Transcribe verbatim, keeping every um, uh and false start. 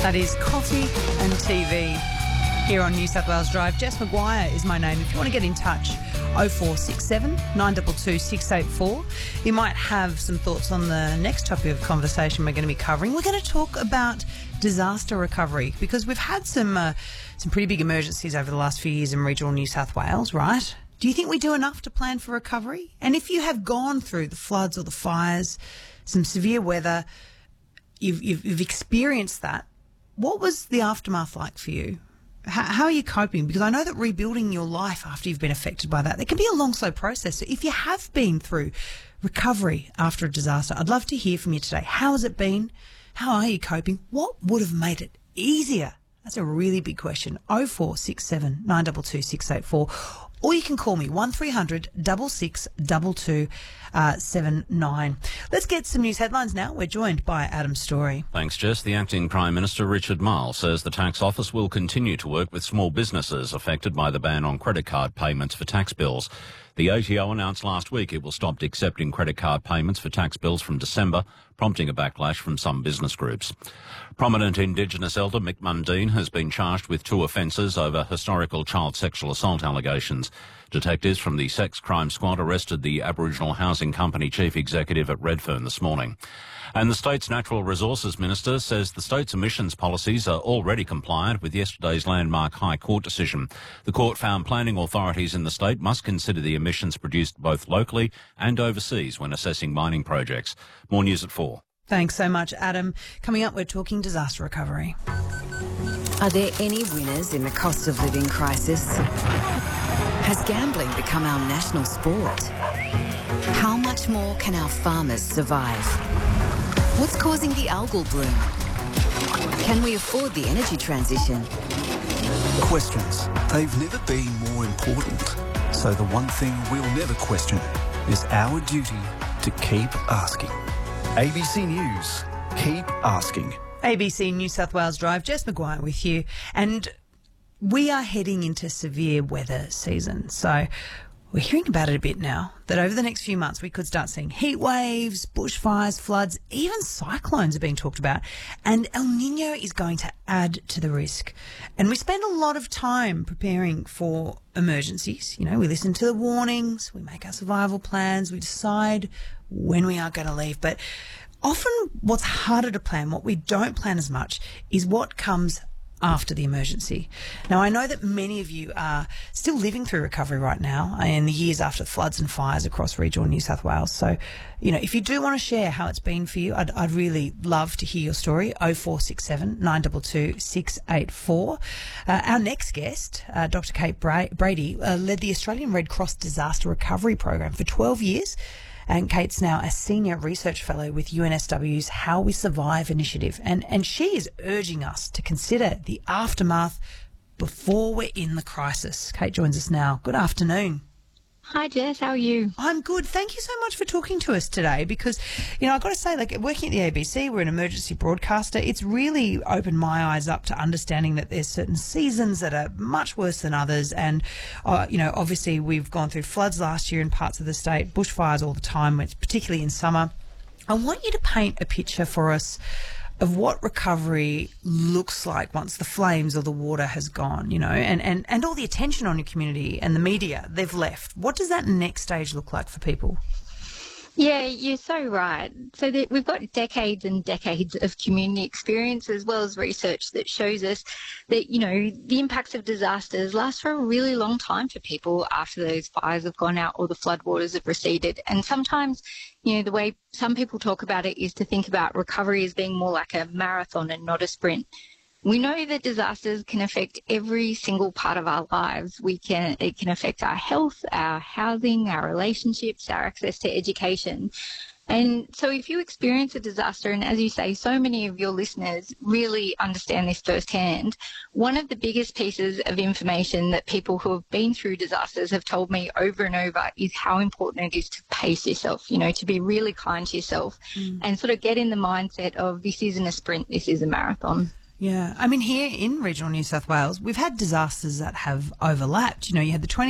That is Coffee and T V here on New South Wales Drive. Jess McGuire is my name. If you want to get in touch, oh four six seven, nine two two, six eight four. You might have some thoughts on the next topic of conversation we're going to be covering. We're going to talk about disaster recovery because we've had some uh, some pretty big emergencies over the last few years in regional New South Wales, right? Do you think we do enough to plan for recovery? And if you have gone through the floods or the fires, some severe weather, you've, you've, you've experienced that, what was the aftermath like for you? How, how are you coping? Because I know that rebuilding your life after you've been affected by that, it can be a long, slow process. So if you have been through recovery after a disaster, I'd love to hear from you today. How has it been? How are you coping? What would have made it easier? That's a really big question. oh four six seven, nine two two, six eight four. Or you can call me one three hundred, six six two two seven nine. Let's get some news headlines now. We're joined by Adam Story. Thanks, Jess. The Acting Prime Minister, Richard Marles, says the Tax Office will continue to work with small businesses affected by the ban on credit card payments for tax bills. The A T O announced last week it will stop accepting credit card payments for tax bills from December, prompting a backlash from some business groups. Prominent Indigenous elder Mick Mundine has been charged with two offences over historical child sexual assault allegations. Detectives from the Sex Crime Squad arrested the Aboriginal Housing Company chief executive at Redfern this morning. And the state's Natural Resources Minister says the state's emissions policies are already compliant with yesterday's landmark High Court decision. The court found planning authorities in the state must consider the emissions produced both locally and overseas when assessing mining projects. More news at four. Thanks so much, Adam. Coming up, we're talking disaster recovery. Are there any winners in the cost of living crisis? Has gambling become our national sport? How much more can our farmers survive? What's causing the algal bloom? Can we afford the energy transition? Questions. They've never been more important. So the one thing we'll never question is our duty to keep asking. A B C News. Keep asking. A B C New South Wales Drive. Jess McGuire with you. And we are heading into severe weather season. So we're hearing about it a bit now, that over the next few months we could start seeing heat waves, bushfires, floods, even cyclones are being talked about. And El Nino is going to add to the risk. And we spend a lot of time preparing for emergencies. You know, we listen to the warnings, we make our survival plans, we decide when we are going to leave. But often what's harder to plan, what we don't plan as much, is what comes after the emergency. Now, I know that many of you are still living through recovery right now in the years after floods and fires across regional New South Wales. So, you know, if you do want to share how it's been for you, I'd, I'd really love to hear your story. oh four six seven, nine two two, six eight four. Uh, our next guest, uh, Doctor Kate Bra- Brady, uh, led the Australian Red Cross Disaster Recovery Program for twelve years. And Kate's now a senior research fellow with U N S W's How We Survive initiative. And, and she is urging us to consider the aftermath before we're in the crisis. Kate joins us now. Good afternoon. Hi, Jess. How are you? I'm good. Thank you so much for talking to us today because, you know, I've got to say, like, working at the A B C, we're an emergency broadcaster. It's really opened my eyes up to understanding that there's certain seasons that are much worse than others. And, uh, you know, obviously we've gone through floods last year in parts of the state, bushfires all the time, particularly in summer. I want you to paint a picture for us of what recovery looks like once the flames or the water has gone, you know, and, and, and all the attention on your community and the media, they've left. What does that next stage look like for people? Yeah, you're so right. So that we've got decades and decades of community experience as well as research that shows us that, you know, the impacts of disasters last for a really long time for people after those fires have gone out or the floodwaters have receded. And sometimes, you know, the way some people talk about it is to think about recovery as being more like a marathon and not a sprint. We know that disasters can affect every single part of our lives. We can, it can affect our health, our housing, our relationships, our access to education. And so if you experience a disaster, and as you say, so many of your listeners really understand this firsthand, one of the biggest pieces of information that people who have been through disasters have told me over and over is how important it is to pace yourself, you know, to be really kind to yourself mm. and sort of get in the mindset of this isn't a sprint, this is a marathon. Yeah. I mean, here in regional New South Wales, we've had disasters that have overlapped. You know, you had the twenty